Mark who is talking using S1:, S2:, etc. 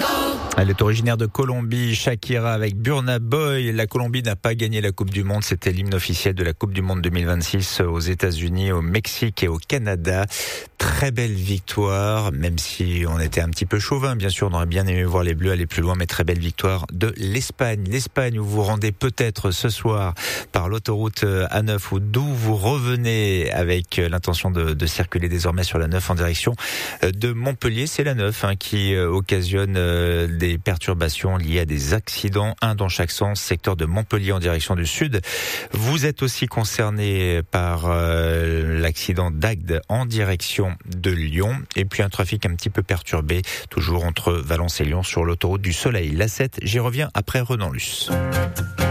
S1: Elle est originaire de Colombie, Shakira avec Burna Boy. La Colombie n'a pas gagné la Coupe du Monde. C'était l'hymne officiel de la Coupe du Monde 2026 aux États-Unis, au Mexique et au Canada. Très belle victoire, même si on était un petit peu chauvin. Bien sûr, on aurait bien aimé voir les Bleus aller plus loin, mais très belle victoire de l'Espagne. L'Espagne où vous vous rendez peut-être ce soir par l'autoroute A9 ou d'où vous revenez avec l'intention de circuler désormais sur la 9 en direction de Montpellier. C'est la 9 qui occasionne des perturbations liées à des accidents, un dans chaque sens, secteur de Montpellier en direction du sud. Vous êtes aussi concerné par l'accident d'Agde en direction de Lyon et puis un trafic un petit peu perturbé toujours entre Valence et Lyon sur l'autoroute du Soleil. La 7, j'y reviens après Renan Luce.